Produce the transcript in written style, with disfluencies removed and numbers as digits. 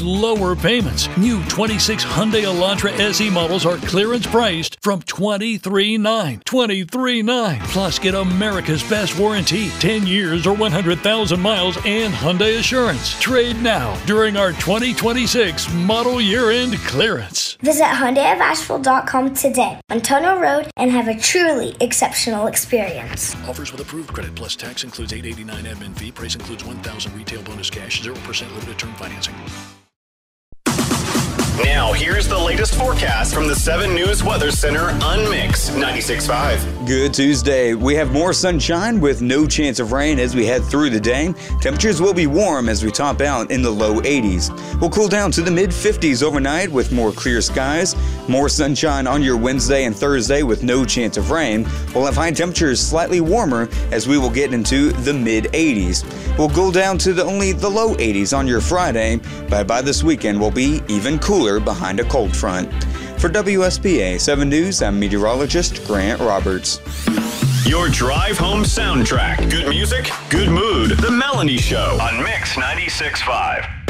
lower payments. New 26 Hyundai Elantra SE models are clearance priced from $23,900. $23,900. Plus, get America's best warranty, 10 years or 100,000 miles, and Hyundai Assurance. Trade now during our 2026 model year-end clearance. Visit HyundaiofAsheville.com today on Tunnel Road and have a truly exceptional experience. Offers with approved credit plus tax includes $889 admin fee. Price includes $1,000 retail bonus cash, 0% limited term financing. Now, here's the latest forecast from the 7 News Weather Center on Mix 96.5. Good Tuesday. We have more sunshine with no chance of rain as we head through the day. Temperatures will be warm as we top out in the low 80s. We'll cool down to the mid-50s overnight with more clear skies. More sunshine on your Wednesday and Thursday with no chance of rain. We'll have high temperatures slightly warmer as we will get into the mid-80s. We'll cool down to only the low 80s on your Friday, but by this weekend we'll be even cooler behind a cold front. For WSBA 7 News, I'm meteorologist Grant Roberts. Your drive home soundtrack. Good music, good mood. The Melanie Show on Mix 96.5.